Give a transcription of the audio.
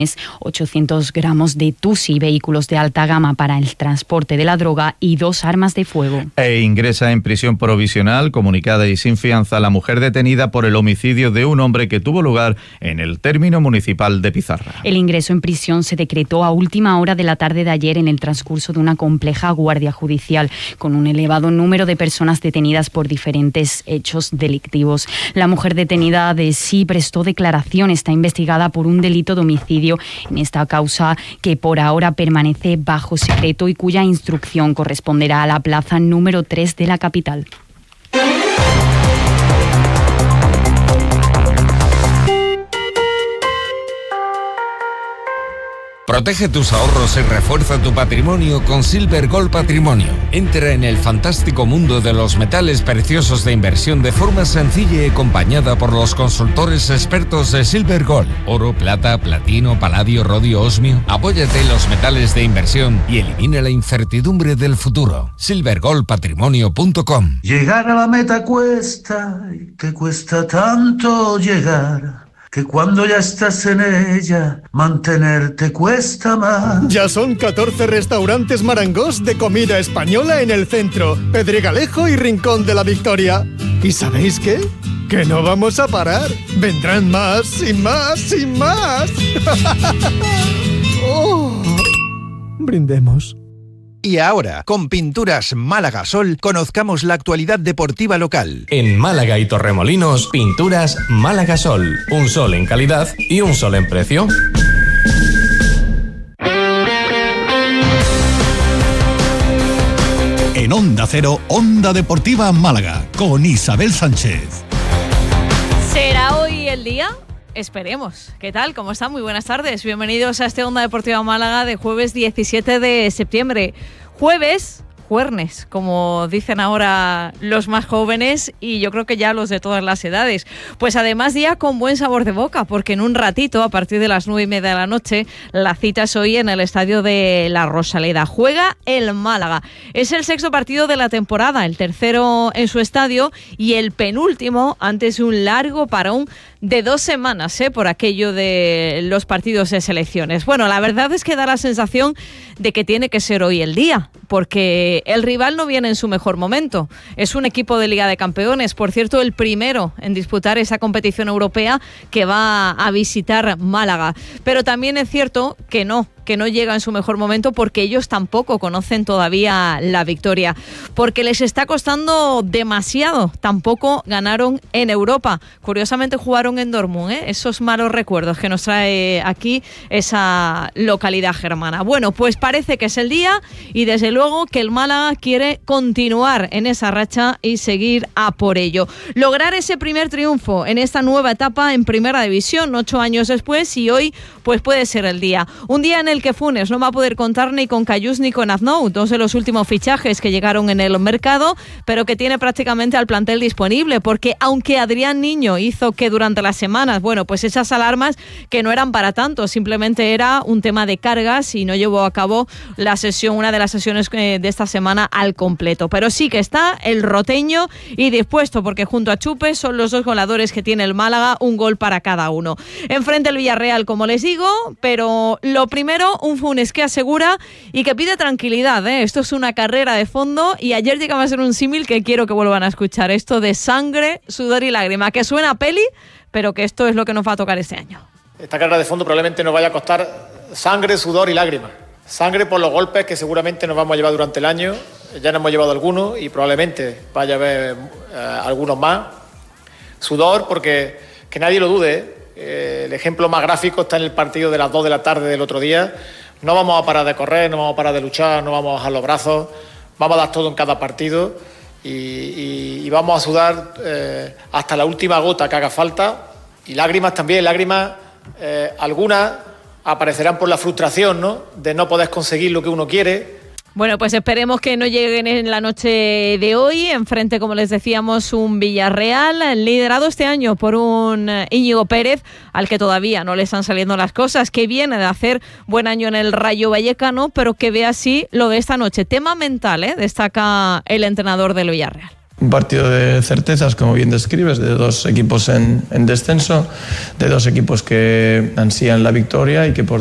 800 gramos de tusi, vehículos de alta gama para el transporte de la droga y 2 armas de fuego. Ingresa en prisión provisional, comunicada y sin fianza, la mujer detenida por el homicidio de un hombre que tuvo lugar en el término municipal de Pizarra. El ingreso en prisión se decretó a última hora de la tarde de ayer en el transcurso de una compleja guardia judicial, con un elevado número de personas detenidas por diferentes hechos delictivos. La mujer detenida sí prestó declaración, está investigada por un delito de homicidio en esta causa que por ahora permanece bajo secreto y cuya instrucción corresponderá a la plaza número 3 de la capital. Protege tus ahorros y refuerza tu patrimonio con Silver Gold Patrimonio. Entra en el fantástico mundo de los metales preciosos de inversión de forma sencilla y acompañada por los consultores expertos de Silver Gold. Oro, plata, platino, paladio, rodio, osmio. Apóyate en los metales de inversión y elimina la incertidumbre del futuro. silvergoldpatrimonio.com. Llegar a la meta cuesta, y te cuesta tanto llegar, que cuando ya estás en ella, mantenerte cuesta más. Ya son 14 restaurantes Marangos de comida española en el centro, Pedregalejo y Rincón de la Victoria. ¿Y sabéis qué? Que no vamos a parar. Vendrán más y más y más. Oh. Brindemos. Y ahora, con Pinturas Málaga Sol, conozcamos la actualidad deportiva local. En Málaga y Torremolinos, Pinturas Málaga Sol. Un sol en calidad y un sol en precio. En Onda Cero, Onda Deportiva Málaga, con Isabel Sánchez. ¿Será hoy el día? Esperemos. ¿Qué tal? ¿Cómo están? Muy buenas tardes. Bienvenidos a este Onda Deportiva Málaga de jueves 17 de septiembre. Jueves, como dicen ahora los más jóvenes y yo creo que ya los de todas las edades. Pues además día con buen sabor de boca, porque en un ratito, a partir de las 9:30 de la noche, la cita es hoy en el estadio de La Rosaleda. Juega el Málaga. Es el 6º partido de la temporada, el tercero en su estadio y el penúltimo antes de un largo parón de 2 semanas, por aquello de los partidos de selecciones. Bueno, la verdad es que da la sensación de que tiene que ser hoy el día, porque el rival no viene en su mejor momento. Es un equipo de Liga de Campeones, por cierto, el primero en disputar esa competición europea que va a visitar Málaga. Pero también es cierto que no llega en su mejor momento porque ellos tampoco conocen todavía la victoria, porque les está costando demasiado. Tampoco ganaron en Europa. Curiosamente jugaron en Dortmund, esos malos recuerdos que nos trae aquí esa localidad germana. Bueno, pues parece que es el día y desde luego que el Málaga quiere continuar en esa racha y seguir a por ello. Lograr ese primer triunfo en esta nueva etapa en Primera División, 8 años después, y hoy pues puede ser el día. Un día en el que Funes no va a poder contar ni con Cayús ni con Aznou, 2 de los últimos fichajes que llegaron en el mercado, pero que tiene prácticamente al plantel disponible, porque aunque Adrián Niño hizo que durante las semanas, bueno, pues esas alarmas que no eran para tanto, simplemente era un tema de cargas y no llevó a cabo la sesión, una de las sesiones de esta semana al completo. Pero sí que está el roteño y dispuesto, porque junto a Chupe son los 2 goleadores que tiene el Málaga, un gol para cada uno. Enfrente el Villarreal, como les digo, pero lo primero, un Funes que asegura y que pide tranquilidad, Esto es una carrera de fondo y ayer llegaba a ser un símil que quiero que vuelvan a escuchar, esto de sangre, sudor y lágrima, que suena a peli, pero que esto es lo que nos va a tocar este año. Esta carrera de fondo probablemente nos vaya a costar sangre, sudor y lágrimas. Sangre por los golpes que seguramente nos vamos a llevar durante el año, ya nos hemos llevado algunos y probablemente vaya a haber algunos más. Sudor porque, que nadie lo dude, el ejemplo más gráfico está en el partido de las 2 de la tarde del otro día. No vamos a parar de correr, no vamos a parar de luchar, no vamos a bajar los brazos, vamos a dar todo en cada partido y vamos a sudar hasta la última gota que haga falta. Y lágrimas también, algunas aparecerán por la frustración, de no poder conseguir lo que uno quiere. Bueno, pues esperemos que no lleguen en la noche de hoy. Enfrente, como les decíamos, un Villarreal liderado este año por un Íñigo Pérez, al que todavía no le están saliendo las cosas, que viene de hacer buen año en el Rayo Vallecano, pero que ve así lo de esta noche. Tema mental, destaca el entrenador del Villarreal. un partido de certezas, como bien describes, de dos equipos en descenso, de dos equipos que ansían la victoria y que por